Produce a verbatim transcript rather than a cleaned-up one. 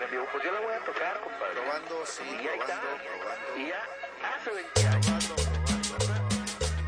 Digo, pues yo la voy a tocar, compadre. Probando, sí, y ahí probando, está. probando. Y ya.